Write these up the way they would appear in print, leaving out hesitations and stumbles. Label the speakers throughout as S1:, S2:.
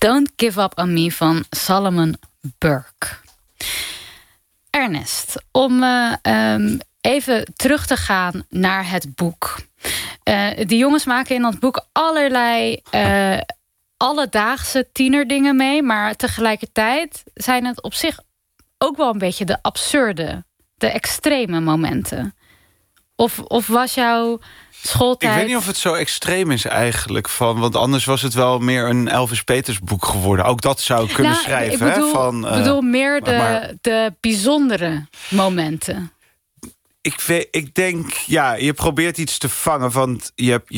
S1: Don't Give Up On Me van Solomon Burke. Ernest, om even terug te gaan naar het boek. Die jongens maken in dat boek allerlei alledaagse tienerdingen mee, maar tegelijkertijd zijn het op zich ook wel een beetje de absurde, de extreme momenten. Of was jouw schooltijd...
S2: Ik weet niet of het zo extreem is eigenlijk. Want anders was het wel meer een Elvis Peters boek geworden. Ook dat zou ik kunnen schrijven.
S1: Ik bedoel meer de bijzondere momenten.
S2: Ik denk, ja, je probeert iets te vangen. Want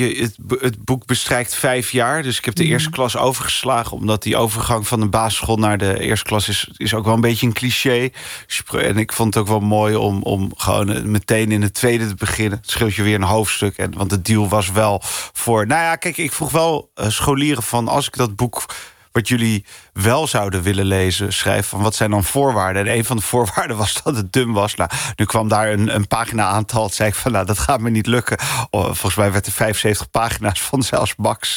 S2: het boek bestrijkt 5 jaar. Dus ik heb de eerste klas overgeslagen. Omdat die overgang van de basisschool naar de eerste klas is ook wel een beetje een cliché. En ik vond het ook wel mooi om gewoon meteen in het tweede te beginnen. Het scheelt je weer een hoofdstuk. Want de deal was wel voor... Nou ja, kijk, ik vroeg wel scholieren van... als ik dat boek... wat jullie wel zouden willen lezen, schrijf van wat zijn dan voorwaarden. En een van de voorwaarden was dat het dun was. Nou, nu kwam daar een pagina-aantal. Toen zei ik van, nou, dat gaat me niet lukken. Volgens mij werd er 75 pagina's van zelfs Max.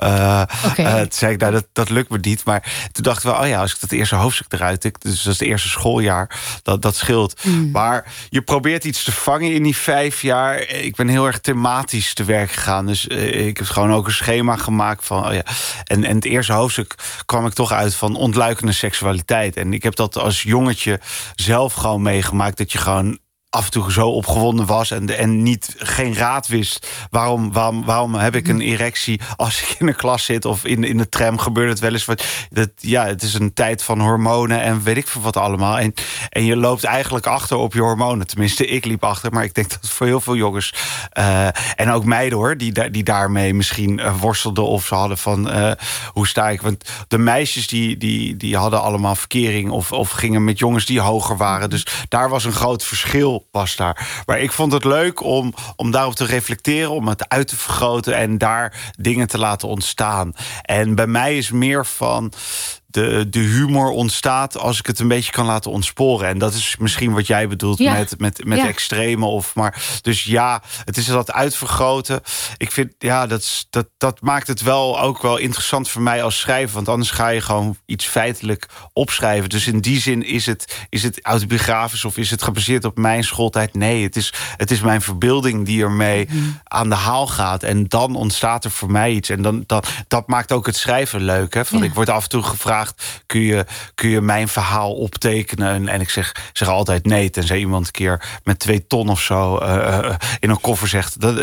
S2: Toen zei ik, nou, dat lukt me niet. Maar toen dacht ik wel, oh ja, als ik dat eerste hoofdstuk eruit tik, dus dat is het eerste schooljaar, dat scheelt. Maar je probeert iets te vangen in die 5 jaar. Ik ben heel erg thematisch te werk gegaan. Dus ik heb gewoon ook een schema gemaakt van, oh ja. En het eerste hoofdstuk kwam ik toch uit van ontluikende seksualiteit. En ik heb dat als jongetje zelf gewoon meegemaakt, dat je gewoon af en toe zo opgewonden was en geen raad wist. Waarom heb ik een erectie als ik in de klas zit of in de tram? Gebeurt het wel eens? Het is een tijd van hormonen en weet ik veel wat allemaal. En je loopt eigenlijk achter op je hormonen. Tenminste, ik liep achter, maar ik denk dat voor heel veel jongens en ook meiden hoor, die daarmee misschien worstelden of ze hadden van hoe sta ik? Want de meisjes die hadden allemaal verkering of gingen met jongens die hoger waren. Dus daar was een groot verschil. Was daar. Maar ik vond het leuk om daarop te reflecteren, om het uit te vergroten en daar dingen te laten ontstaan. En bij mij is meer van de humor ontstaat als ik het een beetje kan laten ontsporen. En dat is misschien wat jij bedoelt met extreme. Dus ja, het is dat uitvergroten. Ik vind, ja, dat maakt het ook wel interessant voor mij als schrijver. Want anders ga je gewoon iets feitelijk opschrijven. Dus in die zin is het autobiografisch of is het gebaseerd op mijn schooltijd? Nee, het is mijn verbeelding die ermee aan de haal gaat. En dan ontstaat er voor mij iets. En dat maakt ook het schrijven leuk. Hè? Ik word af en toe gevraagd, kun je mijn verhaal optekenen? En ik zeg altijd nee, tenzij iemand een keer met 2 ton of zo in een koffer zegt. Dan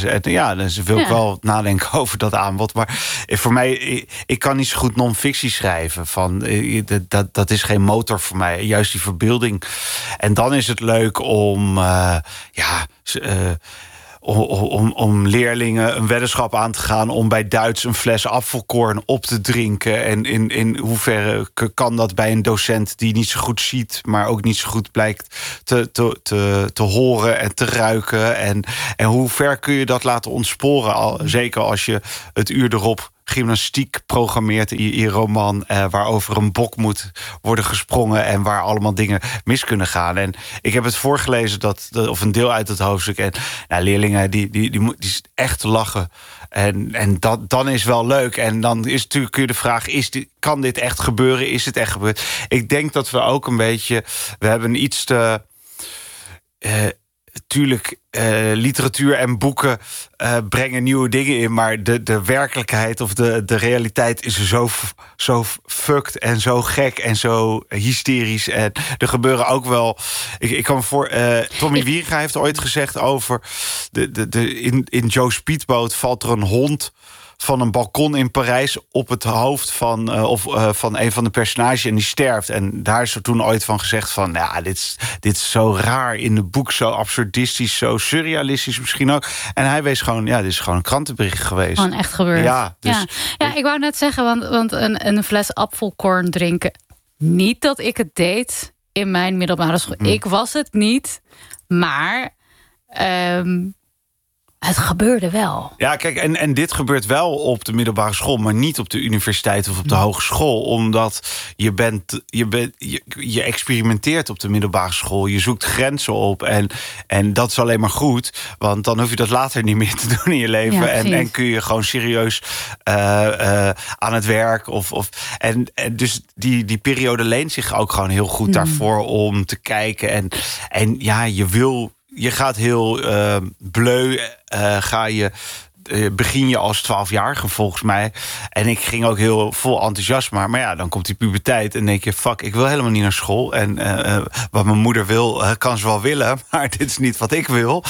S2: wil ik wel nadenken over dat aanbod. Maar voor mij, ik kan niet zo goed non-fictie schrijven. Dat is geen motor voor mij. Juist die verbeelding. En dan is het leuk om leerlingen een weddenschap aan te gaan om bij Duits een fles apfelkorn op te drinken. En in hoeverre kan dat bij een docent die niet zo goed ziet, maar ook niet zo goed blijkt te horen en te ruiken. En hoe ver kun je dat laten ontsporen? Zeker als je het uur erop gymnastiek programmeert in je roman, waarover een bok moet worden gesprongen en waar allemaal dingen mis kunnen gaan. En ik heb het voorgelezen, of een deel uit het hoofdstuk. En leerlingen die echt lachen. En dan is wel leuk. En dan is natuurlijk kun je de vraag, kan dit echt gebeuren? Is het echt gebeurd? Ik denk dat we ook een beetje, we hebben iets te tuurlijk, literatuur en boeken brengen nieuwe dingen in, maar de werkelijkheid of de realiteit is zo fucked en zo gek en zo hysterisch. En er gebeuren ook wel... Ik kan me voor... Tommy Wieringa heeft ooit gezegd over... in Joe Speedboat valt er een hond van een balkon in Parijs op het hoofd van een van de personages en die sterft. En daar is er toen ooit van gezegd van, ja, dit is zo raar in het boek, zo absurdistisch, zo surrealistisch misschien ook. En hij wees gewoon, dit is gewoon een krantenbericht geweest.
S1: Gewoon echt gebeurd.
S2: Ja, dus,
S1: ja, ik wou net zeggen, want een fles apfelkorn drinken, niet dat ik het deed in mijn middelbare school. Ik was het niet, maar Het gebeurde wel.
S2: Ja, kijk, en dit gebeurt wel op de middelbare school, maar niet op de universiteit of op de hogeschool. Omdat je experimenteert op de middelbare school. Je zoekt grenzen op. En dat is alleen maar goed. Want dan hoef je dat later niet meer te doen in je leven. Ja, en kun je gewoon serieus aan het werk. En dus die periode leent zich ook gewoon heel goed daarvoor om te kijken. En ja, je gaat heel bleu, begin je als 12-jarige volgens mij. En ik ging ook heel vol enthousiasme. Maar ja, dan komt die puberteit en denk je... fuck, ik wil helemaal niet naar school. En wat mijn moeder wil, kan ze wel willen. Maar dit is niet wat ik wil.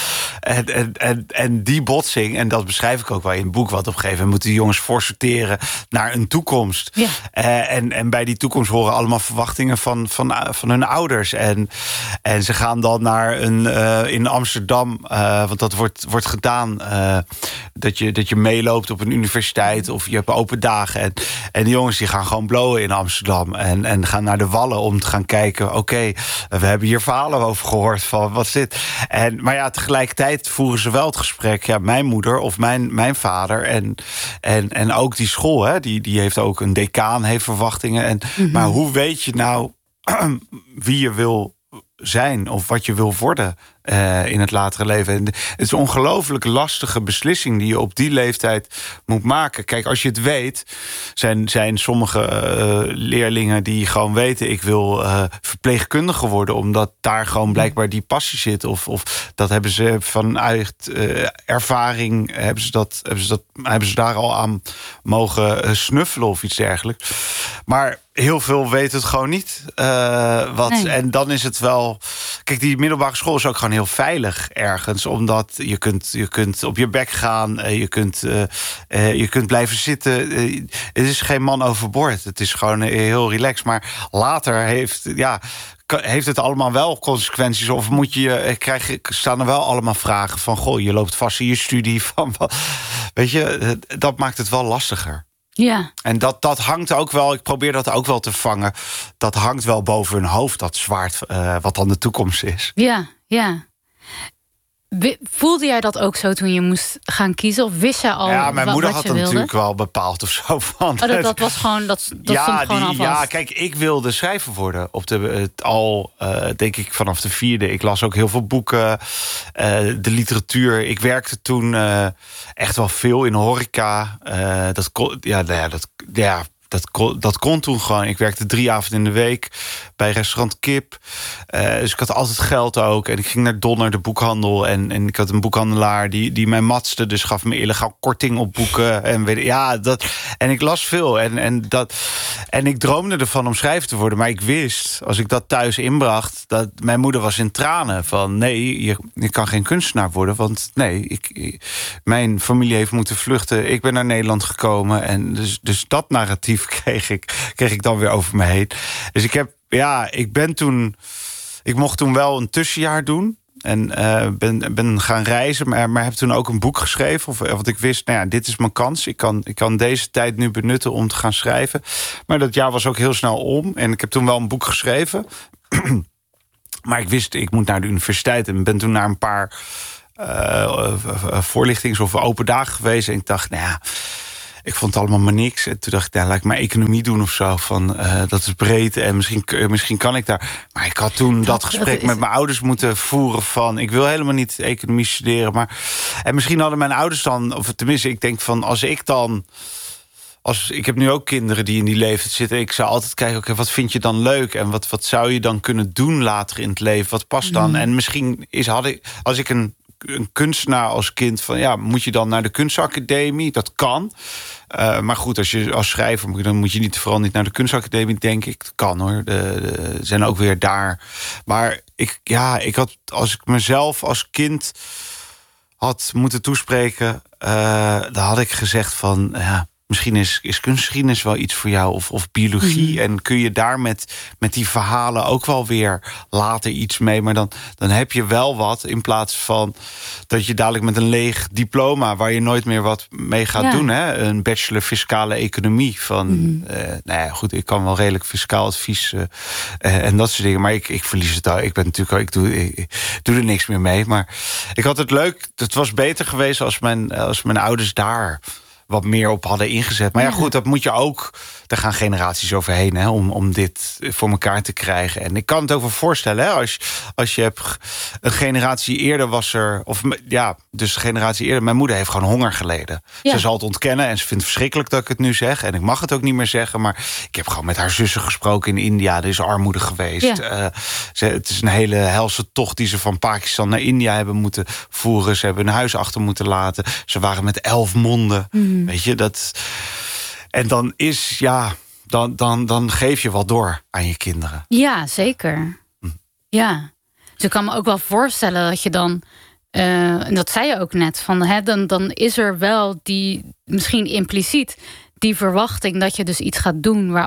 S2: En die botsing, en dat beschrijf ik ook wel in het boek... wat op een gegeven moment moeten die jongens voorsorteren naar een toekomst. Ja. En bij die toekomst horen allemaal verwachtingen van hun ouders. En ze gaan dan naar in Amsterdam... want dat wordt gedaan... Dat je meeloopt op een universiteit of je hebt open dagen. En die jongens die gaan gewoon blowen in Amsterdam. En gaan naar de Wallen om te gaan kijken... oké, we hebben hier verhalen over gehoord van wat is dit? Maar ja, tegelijkertijd voeren ze wel het gesprek... ja, mijn moeder of mijn vader en ook die school... Hè, die heeft ook een decaan, heeft verwachtingen. Maar hoe weet je nou wie je wil zijn of wat je wil worden in het latere leven? En het is een ongelooflijk lastige beslissing die je op die leeftijd moet maken. Kijk, als je het weet, zijn sommige leerlingen die gewoon weten... ik wil verpleegkundige worden, omdat daar gewoon blijkbaar die passie zit. Of dat hebben ze vanuit ervaring, hebben ze daar al aan mogen snuffelen of iets dergelijks. Maar heel veel weten het gewoon niet. Nee. En dan is het wel... Kijk, die middelbare school is ook gewoon heel veilig ergens. Omdat je kunt op je bek gaan. Je kunt blijven zitten. Het is geen man overboord. Het is gewoon heel relaxed. Maar later heeft het allemaal wel consequenties? Of staan er wel allemaal vragen van... goh, je loopt vast in je studie. Weet je, dat maakt het wel lastiger.
S1: Ja.
S2: En dat hangt ook wel, ik probeer dat ook wel te vangen... dat hangt wel boven hun hoofd, dat zwaard wat dan de toekomst is.
S1: Ja, ja. Voelde jij dat ook zo toen je moest gaan kiezen? Of wist je al
S2: ja, mijn moeder had
S1: het
S2: natuurlijk wel bepaald of zo van.
S1: Dat was gewoon, dat stond gewoon al vast.
S2: Ja, kijk, ik wilde schrijver worden. Denk ik, vanaf de 4e. Ik las ook heel veel boeken. De literatuur. Ik werkte toen echt wel veel in horeca. Dat kon toen gewoon. Ik werkte 3 avonden in de week bij restaurant Kip. Dus ik had altijd geld ook. En ik ging naar Donner, de boekhandel. En ik had een boekhandelaar die mij matste. Dus gaf me illegaal korting op boeken. En ik las veel. En ik droomde ervan om schrijver te worden. Maar ik wist, als ik dat thuis inbracht... dat mijn moeder was in tranen. Van nee, je kan geen kunstenaar worden. Want nee, mijn familie heeft moeten vluchten. Ik ben naar Nederland gekomen. En dus dat narratief kreeg ik dan weer over me heen. Dus ik mocht toen wel een tussenjaar doen. En ben gaan reizen, maar heb toen ook een boek geschreven. Want ik wist, dit is mijn kans. Ik kan deze tijd nu benutten om te gaan schrijven. Maar dat jaar was ook heel snel om. En ik heb toen wel een boek geschreven. Maar ik wist, ik moet naar de universiteit. En ben toen naar een paar voorlichtings- of open dagen geweest. En ik dacht, ik vond het allemaal maar niks. En toen dacht ik, laat ik maar economie doen of zo. Dat is breed en misschien kan ik daar. Maar ik had toen dat gesprek met mijn ouders moeten voeren van... ik wil helemaal niet economie studeren. En misschien hadden mijn ouders dan... of tenminste, ik denk van als ik dan... ik heb nu ook kinderen die in die leeftijd zitten. Ik zou altijd kijken, oké, wat vind je dan leuk? En wat zou je dan kunnen doen later in het leven? Wat past dan? En misschien als ik een kunstenaar als kind van... moet je dan naar de kunstacademie? Dat kan. Maar goed, als schrijver... dan moet je vooral niet naar de kunstacademie, denk ik. Dat kan, hoor. Ze zijn ook weer daar. Maar ik had... als ik mezelf als kind had moeten toespreken... dan had ik gezegd van... misschien is kunstgeschiedenis wel iets voor jou, of biologie. En kun je daar met die verhalen ook wel weer later iets mee. Maar dan heb je wel wat, in plaats van dat je dadelijk met een leeg diploma waar je nooit meer wat mee gaat doen. Hè? Een bachelor fiscale economie. Nou ja, goed, ik kan wel redelijk fiscaal advies en dat soort dingen. Maar ik verlies het al. Ik ben natuurlijk, ik doe er niks meer mee. Maar ik had het leuk. Het was beter geweest als mijn ouders daar wat meer op hadden ingezet. Maar ja, goed, dat moet je ook. Er gaan generaties overheen, hè, om dit voor elkaar te krijgen. En ik kan het ook wel voorstellen, hè, als je hebt een generatie eerder was er, of ja, dus een generatie eerder. Mijn moeder heeft gewoon honger geleden. Ja. Ze zal het ontkennen en ze vindt het verschrikkelijk dat ik het nu zeg. En ik mag het ook niet meer zeggen, maar ik heb gewoon met haar zussen gesproken in India. Er is armoede geweest. Ja. Het is een hele helse tocht die ze van Pakistan naar India hebben moeten voeren. Ze hebben hun huis achter moeten laten. Ze waren met 11 monden. Weet je, dat. En dan is, ja, dan geef je wat door aan je kinderen.
S1: Ja, zeker. Ja. Dus ik kan me ook wel voorstellen dat je dan, en dat zei je ook net, van, hè, dan is er wel die, misschien impliciet, die verwachting dat je dus iets gaat doen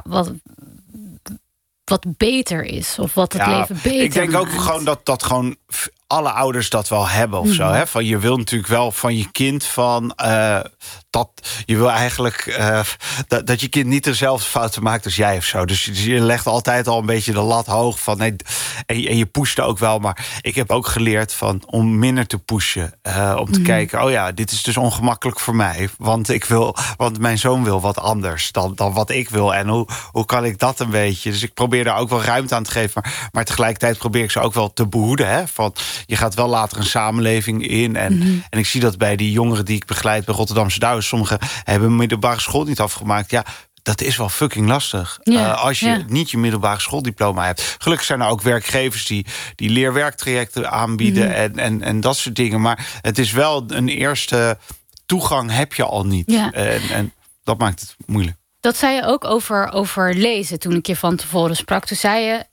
S1: wat beter is. Of wat het leven beter maakt. Ik denk
S2: ook gewoon dat gewoon alle ouders dat wel hebben of zo. Hè? Van, je wil natuurlijk wel van je kind dat je wil eigenlijk dat je kind niet dezelfde fouten maakt als jij of zo. Dus je legt altijd al een beetje de lat hoog van nee, en je pusht ook wel. Maar ik heb ook geleerd om minder te pushen. Om te kijken, oh ja, dit is dus ongemakkelijk voor mij. Want mijn zoon wil wat anders dan wat ik wil. En hoe kan ik dat een beetje? Dus ik probeer daar ook wel ruimte aan te geven. Maar tegelijkertijd probeer ik ze ook wel te behoeden. Hè? Van, je gaat wel later een samenleving in. En ik zie dat bij die jongeren die ik begeleid bij Rotterdamse Douwes. Sommigen hebben een middelbare school niet afgemaakt. Ja, dat is wel fucking lastig. Ja, als je niet je middelbare schooldiploma hebt. Gelukkig zijn er ook werkgevers die leerwerktrajecten aanbieden. En dat soort dingen. Maar het is wel een eerste toegang heb je al niet. Ja. En dat maakt het moeilijk.
S1: Dat zei je ook over lezen toen ik je van tevoren sprak. Toen zei je,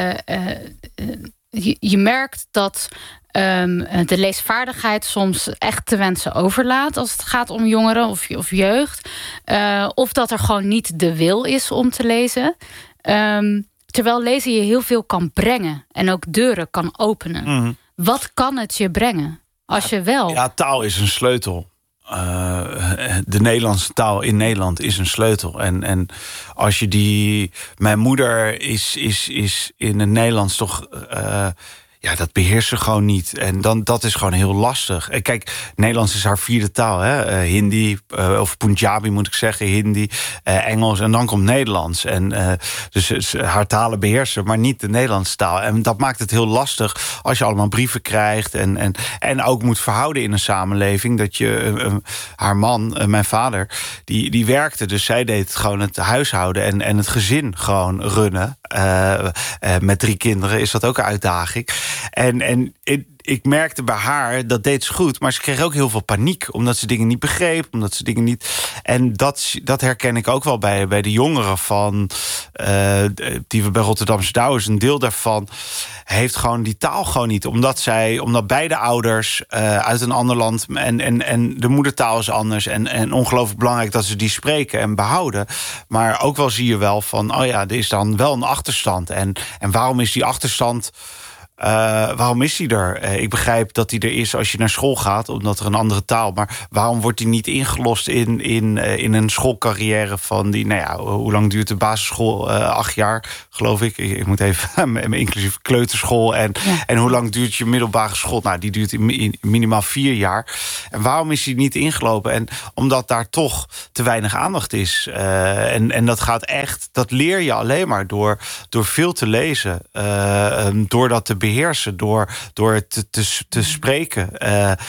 S1: je merkt dat de leesvaardigheid soms echt te wensen overlaat als het gaat om jongeren of jeugd. Of dat er gewoon niet de wil is om te lezen. Terwijl lezen je heel veel kan brengen en ook deuren kan openen. Wat kan het je brengen als je wel...
S2: Ja, taal is een sleutel. De Nederlandse taal in Nederland is een sleutel. En als je mijn moeder is in het Nederlands toch... ja, dat beheerst ze gewoon niet. En dat is gewoon heel lastig. En kijk, Nederlands is haar vierde taal. Hè? Hindi, of Punjabi moet ik zeggen. Hindi, Engels en dan komt Nederlands. En dus haar talen beheersen, maar niet de Nederlandse taal. En dat maakt het heel lastig als je allemaal brieven krijgt. En ook moet verhouden in een samenleving. Dat je, haar man, mijn vader, die werkte. Dus zij deed gewoon het huishouden en het gezin gewoon runnen. Met 3 kinderen is dat ook een uitdaging. En ik merkte bij haar, dat deed ze goed... maar ze kreeg ook heel veel paniek, omdat ze dingen niet begreep... omdat ze dingen niet... En dat herken ik ook wel bij de jongeren van... die we bij Rotterdamse Douwes, een deel daarvan... heeft gewoon die taal gewoon niet. Omdat beide ouders uit een ander land... en de moedertaal is anders... en ongelooflijk belangrijk dat ze die spreken en behouden. Maar ook wel zie je wel van... oh ja, er is dan wel een achterstand. En waarom is die achterstand... waarom is hij er? Ik begrijp dat hij er is als je naar school gaat, omdat er een andere taal. Maar waarom wordt hij niet ingelost in een schoolcarrière van die? Nou ja, hoe lang duurt de basisschool? 8 jaar, geloof ik. Ik moet even inclusief kleuterschool en hoe lang duurt je middelbare school? Nou, die duurt minimaal 4 jaar. En waarom is hij niet ingelopen? En omdat daar toch te weinig aandacht is. En dat gaat echt. Dat leer je alleen maar door veel te lezen, door dat te beheersen, door te spreken.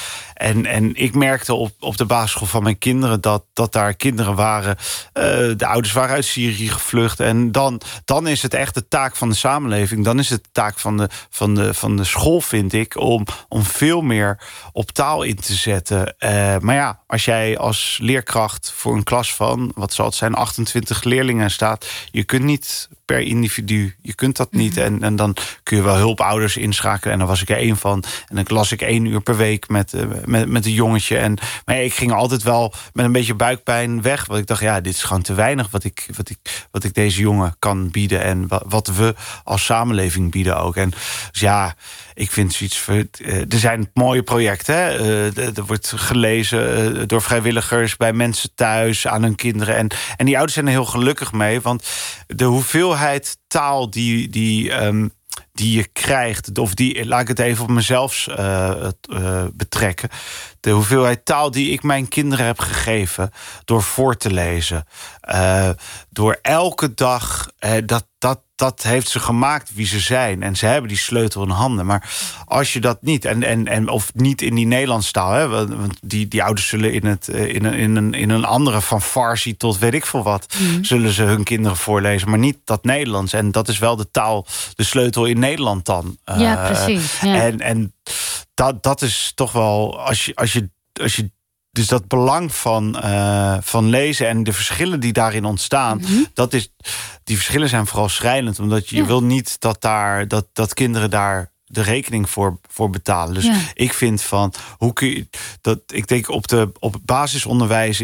S2: En ik merkte op de basisschool van mijn kinderen dat daar kinderen waren. De ouders waren uit Syrië gevlucht. En dan is het echt de taak van de samenleving. Dan is het de taak van de school, vind ik, om veel meer op taal in te zetten. Maar ja, als jij als leerkracht voor een klas van, wat zal het zijn, 28 leerlingen staat, je kunt niet per individu, je kunt dat niet. En dan kun je wel hulpouders ouders inschakelen. En dan was ik er 1 van. En dan las ik 1 uur per week met een jongetje. Maar ik ging altijd wel met een beetje buikpijn weg. Want ik dacht, ja, dit is gewoon te weinig wat ik deze jongen kan bieden. En wat we als samenleving bieden ook. En dus ja, ik vind zoiets. Er zijn mooie projecten. Hè? Er wordt gelezen door vrijwilligers bij mensen thuis aan hun kinderen. En die ouders zijn er heel gelukkig mee. Want de hoeveelheid taal die je krijgt, of laat ik het even op mezelf betrekken. De hoeveelheid taal die ik mijn kinderen heb gegeven door voor te lezen. Door elke dag, dat heeft ze gemaakt wie ze zijn. En ze hebben die sleutel in handen. Maar als je dat niet, of niet in die Nederlandse taal, hè, want die ouders zullen in een andere, van Farsi tot weet ik veel wat, zullen ze hun kinderen voorlezen, maar niet dat Nederlands. En dat is wel de taal, de sleutel in Nederland dan.
S1: Ja, precies. Ja.
S2: En dat is toch wel, als je dus dat belang van lezen en de verschillen die daarin ontstaan, die verschillen zijn vooral schrijnend, omdat je wil niet dat kinderen daar de rekening voor betalen. Dus ik vind van, hoe kun je dat? Ik denk op het basisonderwijs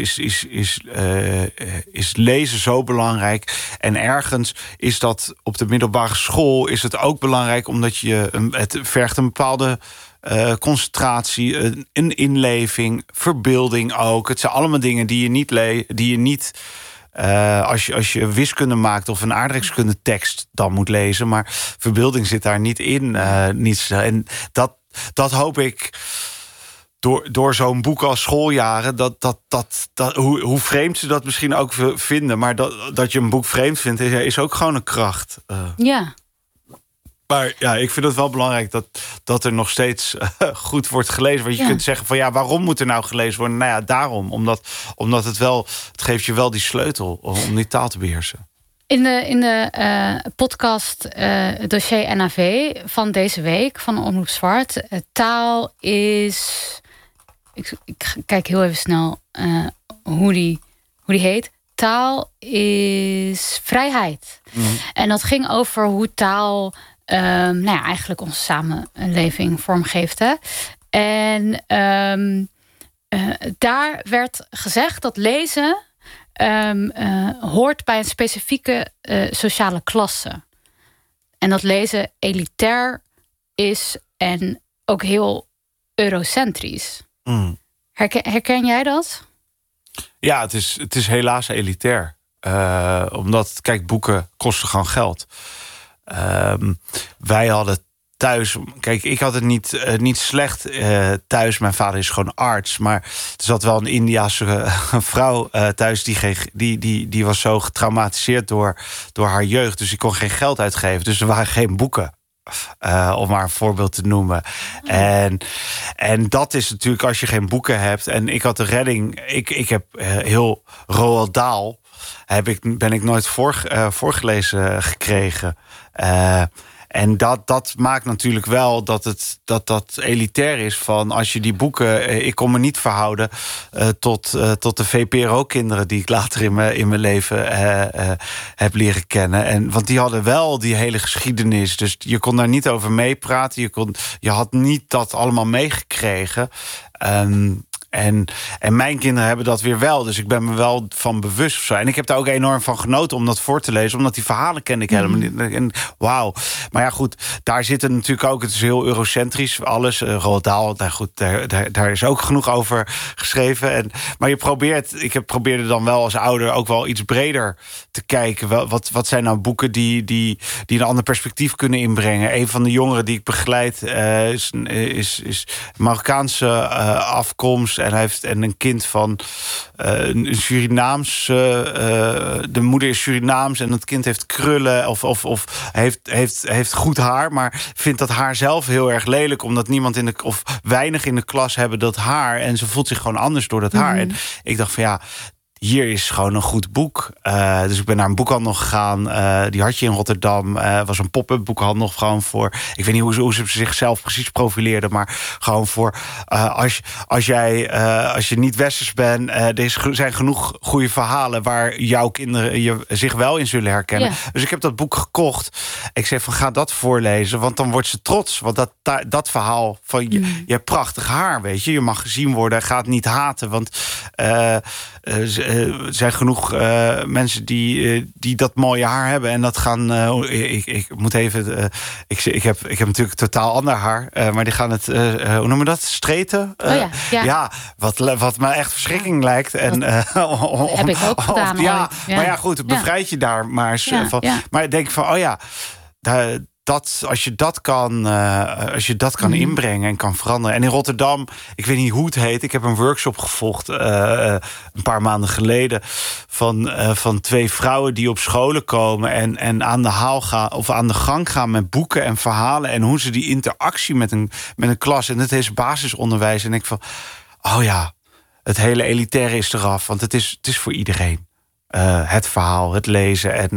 S2: is lezen zo belangrijk. En ergens is dat op de middelbare school is het ook belangrijk, omdat het vergt een bepaalde concentratie, een inleving, verbeelding ook. Het zijn allemaal dingen die je niet als je wiskunde maakt of een aardrijkskundetekst dan moet lezen. Maar verbeelding zit daar niet in. En dat hoop ik door zo'n boek als Schooljaren, hoe vreemd ze dat misschien ook vinden, maar dat je een boek vreemd vindt, is ook gewoon een kracht.
S1: Ja.
S2: Maar ja, ik vind het wel belangrijk dat er nog steeds goed wordt gelezen. Want je kunt zeggen van, ja, waarom moet er nou gelezen worden? Nou ja, daarom. Omdat het geeft je wel die sleutel om die taal te beheersen.
S1: In de podcast Dossier NAV van deze week van Omroep Zwart. Taal is... Ik kijk heel even snel hoe die heet. Taal is vrijheid. En dat ging over hoe taal eigenlijk onze samenleving vormgeeft. Hè? En daar werd gezegd dat lezen hoort bij een specifieke sociale klasse. En dat lezen elitair is en ook heel eurocentrisch. Herken jij dat?
S2: Ja, het is helaas elitair. Omdat, kijk, boeken kosten gewoon geld. Wij hadden thuis... Kijk, ik had het niet slecht thuis. Mijn vader is gewoon arts. Maar er zat wel een Indiase vrouw thuis. Die was zo getraumatiseerd door haar jeugd. Dus die kon geen geld uitgeven. Dus er waren geen boeken. Om maar een voorbeeld te noemen. En dat is natuurlijk als je geen boeken hebt. En ik had de redding. Ik heb heel Roald Dahl ben ik nooit voorgelezen gekregen. En dat maakt natuurlijk wel dat elitair is van als je die boeken... Ik kon me niet verhouden tot de VPRO-kinderen die ik later in mijn leven heb leren kennen. Want die hadden wel die hele geschiedenis. Dus je kon daar niet over meepraten. Je had niet dat allemaal meegekregen. En mijn kinderen hebben dat weer wel. Dus ik ben me wel van bewust of zo. En ik heb daar ook enorm van genoten om dat voor te lezen. Omdat die verhalen ken ik helemaal niet. En wauw. Maar ja, goed. Daar zitten natuurlijk ook... Het is heel eurocentrisch, alles. Roald Dahl, nou goed, daar is ook genoeg over geschreven. Maar ik probeerde dan wel als ouder ook wel iets breder te kijken. Wat zijn nou boeken die een ander perspectief kunnen inbrengen? Een van de jongeren die ik begeleid is Marokkaanse afkomst. En hij heeft een kind van een Surinaams. De moeder is Surinaams en het kind heeft krullen of heeft goed haar, maar vindt dat haar zelf heel erg lelijk, omdat niemand weinig in de klas hebben dat haar. En ze voelt zich gewoon anders door dat haar. En ik dacht van ja, hier is gewoon een goed boek. Dus ik ben naar een boekhandel gegaan. Die had je in Rotterdam. Was een pop-up boekhandel gewoon voor... Ik weet niet hoe ze zichzelf precies profileerden, maar gewoon voor... Als je niet westers bent, zijn genoeg goede verhalen waar jouw kinderen zich wel in zullen herkennen. Ja. Dus ik heb dat boek gekocht. Ik zei van, ga dat voorlezen, want dan wordt ze trots. Want dat verhaal van je hebt prachtig haar, weet je. Je mag gezien worden, gaat niet haten. Want er zijn genoeg mensen die dat mooie haar hebben. En dat gaan... ik moet even... Ik heb natuurlijk totaal ander haar. Maar die gaan het... hoe noemen we dat? Streten? Ja, wat me echt verschrikking lijkt. En,
S1: heb ik ook gedaan.
S2: Ja, maar ja, goed, het bevrijd je daar maar eens van. Ja. Maar ik denk van, als je dat kan inbrengen en kan veranderen. En in Rotterdam, ik weet niet hoe het heet... ik heb een workshop gevolgd een paar maanden geleden... van 2 vrouwen die op scholen komen... en aan de haal gaan of aan de gang gaan met boeken en verhalen... en hoe ze die interactie met een klas... en het is basisonderwijs. En ik van, het hele elitaire is eraf. Want het is voor iedereen. Het verhaal, het lezen.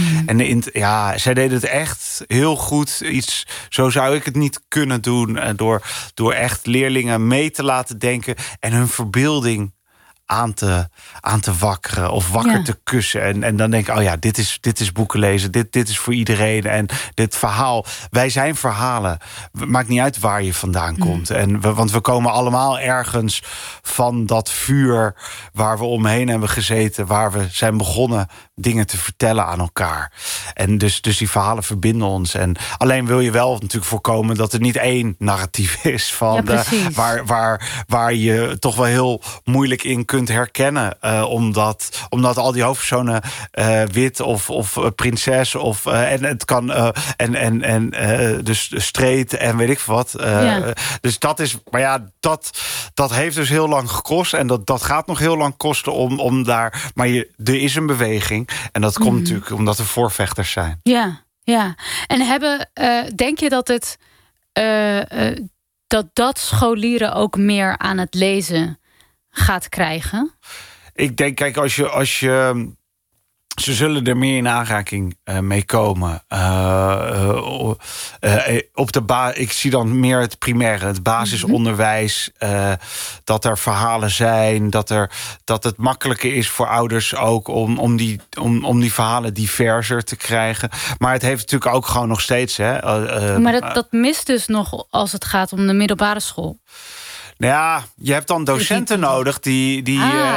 S2: Zij deden het echt heel goed. Zo zou ik het niet kunnen doen. Door echt leerlingen mee te laten denken... en hun verbeelding aan te wakkeren of wakker te kussen. En dan denk ik, dit is boeken lezen. Dit is voor iedereen. En dit verhaal, wij zijn verhalen. Maakt niet uit waar je vandaan komt. Want we komen allemaal ergens van dat vuur... waar we omheen hebben gezeten, waar we zijn begonnen... dingen te vertellen aan elkaar. En dus die verhalen verbinden ons. En alleen wil je wel natuurlijk voorkomen... dat er niet één narratief is... van waar je toch wel heel moeilijk in kunt herkennen. Omdat al die hoofdpersonen wit of prinses... en het kan... dus straight en weet ik wat. Dus dat is... Maar ja, dat heeft dus heel lang gekost. En dat gaat nog heel lang kosten om daar... Maar er is een beweging... En dat komt natuurlijk omdat er voorvechters zijn.
S1: Ja. En denk je dat het dat scholieren ook meer aan het lezen gaat krijgen?
S2: Ik denk, kijk, als je ze zullen er meer in aanraking mee komen. Ik zie dan meer het primaire, het basisonderwijs. Dat er verhalen zijn. Dat het makkelijker is voor ouders ook om die verhalen diverser te krijgen. Maar het heeft natuurlijk ook gewoon nog steeds...
S1: maar dat mist dus nog als het gaat om de middelbare school.
S2: Nou ja, je hebt dan docenten nodig die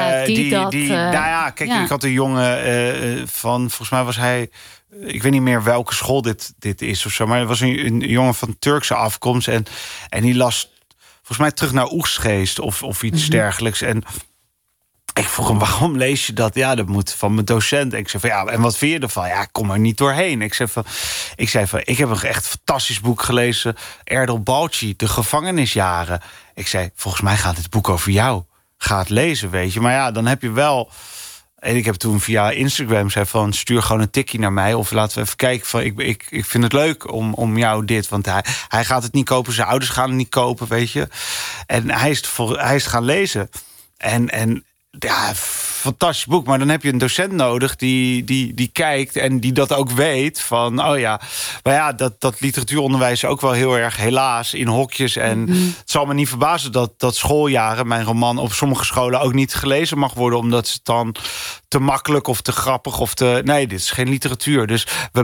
S2: kijk, ik had een jongen van, volgens mij was hij, ik weet niet meer welke school dit is of zo, maar het was een jongen van Turkse afkomst en die las volgens mij terug naar Oegstgeest of iets dergelijks. En ik vroeg hem, waarom lees je dat? Ja, dat moet van mijn docent. En ik zei van, en wat vind je ervan? Ja, ik kom er niet doorheen. Ik zei van, ik heb een echt fantastisch boek gelezen. Erdal Balci, De gevangenisjaren. Ik zei, volgens mij gaat dit boek over jou. Ga het lezen, weet je. Maar ja, dan heb je wel... En ik heb toen via Instagram zei van, stuur gewoon een tikkie naar mij. Of laten we even kijken van, ik vind het leuk om jou dit. Want hij gaat het niet kopen, zijn ouders gaan het niet kopen, weet je. En hij is gaan lezen. En ja, fantastisch boek. Maar dan heb je een docent nodig die kijkt en die dat ook weet. Van, maar ja, dat literatuuronderwijs ook wel heel erg helaas in hokjes. En het zal me niet verbazen dat schooljaren, mijn roman, op sommige scholen ook niet gelezen mag worden. Omdat het dan te makkelijk of te grappig of te... Nee, dit is geen literatuur. Dus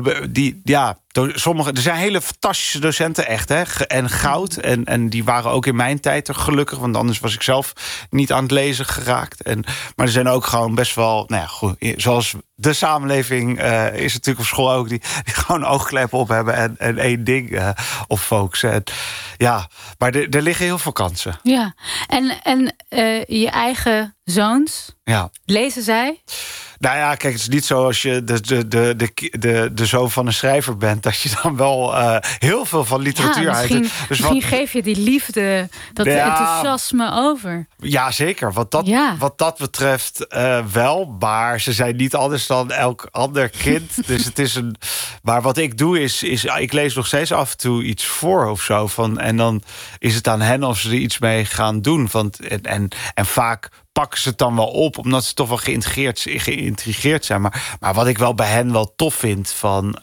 S2: er zijn hele fantastische docenten, echt, hè? En goud. En die waren ook in mijn tijd er gelukkig. Want anders was ik zelf niet aan het lezen geraakt. Maar er zijn ook gewoon best wel... Nou ja, goed, zoals de samenleving is natuurlijk op school ook... die gewoon oogkleppen op hebben en één ding op focussen. Maar er liggen heel veel kansen. Ja,
S1: en je eigen zoons, lezen zij?
S2: Nou ja, kijk, het is niet zo als je de zoon van een schrijver bent... dat je dan wel heel veel van literatuur
S1: uit. Misschien geef je die liefde, dat enthousiasme over.
S2: Ja, zeker. Wat dat betreft wel. Maar ze zijn niet anders dan elk ander kind. Dus het is maar wat ik doe is... Ik lees nog steeds af en toe iets voor of zo. En dan is het aan hen of ze er iets mee gaan doen. En vaak pakken ze het dan wel op, omdat ze toch wel geïntrigeerd zijn. Maar wat ik wel bij hen wel tof vind van...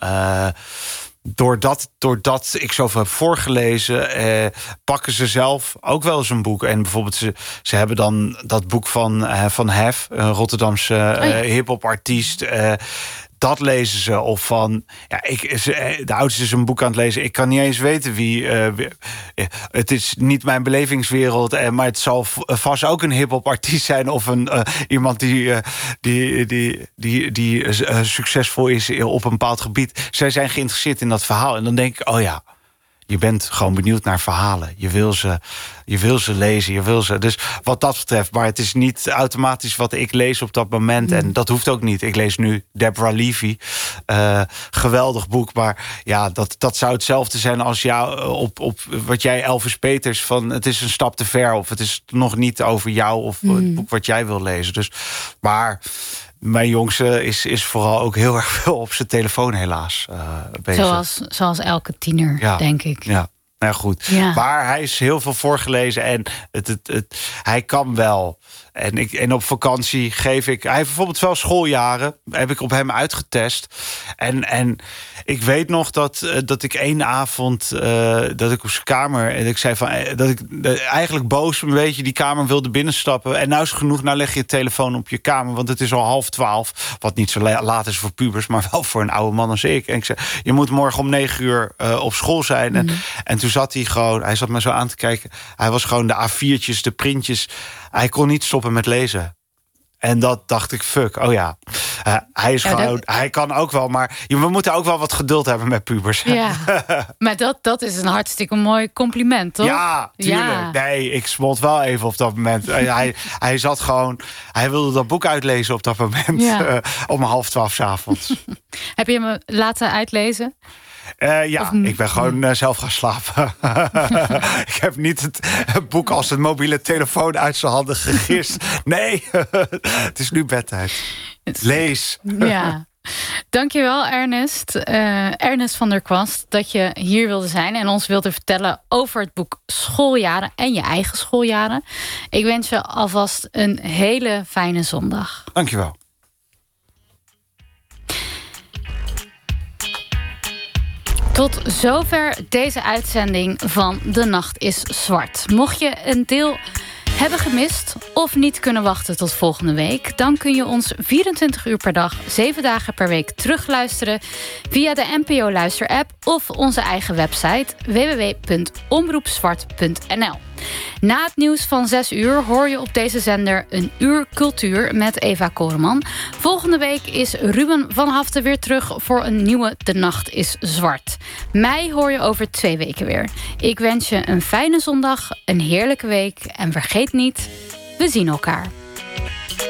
S2: Doordat ik zoveel heb voorgelezen, pakken ze zelf ook wel eens een boek. En bijvoorbeeld, ze hebben dan dat boek van Hef, een Rotterdamse hip-hop artiest. Dat lezen ze. Of van... Ja, de oudste is een boek aan het lezen. Ik kan niet eens weten wie... het is niet mijn belevingswereld. Maar het zal vast ook een hip-hop artiest zijn. Of iemand die succesvol is op een bepaald gebied. Zij zijn geïnteresseerd in dat verhaal. En dan denk ik, oh ja... Je bent gewoon benieuwd naar verhalen. Je wil ze lezen. Je wil ze. Dus wat dat betreft. Maar het is niet automatisch wat ik lees op dat moment. En dat hoeft ook niet. Ik lees nu Deborah Levy. Geweldig boek. Maar ja, dat zou hetzelfde zijn als jou op wat jij Elvis Peters van... Het is een stap te ver. Of het is nog niet over jou of het boek wat jij wil lezen. Dus, maar... Mijn jongste is vooral ook heel erg veel op zijn telefoon helaas bezig.
S1: Zoals elke tiener, denk ik.
S2: Ja, nou goed. Ja. Maar hij is heel veel voorgelezen en hij kan wel. En op vakantie geef ik... Hij heeft bijvoorbeeld wel schooljaren. Heb ik op hem uitgetest. En ik weet nog dat ik één avond... dat ik op zijn kamer... En ik zei van... dat ik eigenlijk boos een beetje die kamer wilde binnenstappen. En nou is het genoeg. Nou leg je telefoon op je kamer. Want het is al 11:30. Wat niet zo laat is voor pubers. Maar wel voor een oude man als ik. En ik zei... Je moet morgen om 9:00 op school zijn. En toen zat hij gewoon... Hij zat me zo aan te kijken. Hij was gewoon de A4'tjes, de printjes... Hij kon niet stoppen met lezen. En dat dacht ik, fuck, oh ja. Hij is gewoon, hij kan ook wel, maar we moeten ook wel wat geduld hebben met pubers.
S1: Ja, maar dat is een hartstikke mooi compliment, toch?
S2: Ja, tuurlijk. Ja. Nee, ik smolt wel even op dat moment. Hij zat gewoon, hij wilde dat boek uitlezen op dat moment. Ja. Om 11:30 s'avonds.
S1: Heb je hem laten uitlezen?
S2: Ik ben gewoon zelf gaan slapen. Ik heb niet het boek als een mobiele telefoon uit zijn handen gegist. Nee, het is nu bedtijd. Lees.
S1: Ja. Dankjewel, Ernest. Ernest van der Kwast, dat je hier wilde zijn... en ons wilde vertellen over het boek Schooljaren... en je eigen schooljaren. Ik wens je alvast een hele fijne zondag.
S2: Dankjewel.
S1: Tot zover deze uitzending van De Nacht is Zwart. Mocht je een deel hebben gemist of niet kunnen wachten tot volgende week... dan kun je ons 24 uur per dag, 7 dagen per week terugluisteren... via de NPO-luisterapp of onze eigen website www.omroepzwart.nl. Na het nieuws van 6 uur hoor je op deze zender een uur cultuur met Eva Koreman. Volgende week is Ruben van Haften weer terug voor een nieuwe De Nacht is Zwart. Mij hoor je over 2 weken weer. Ik wens je een fijne zondag, een heerlijke week en vergeet niet, we zien elkaar.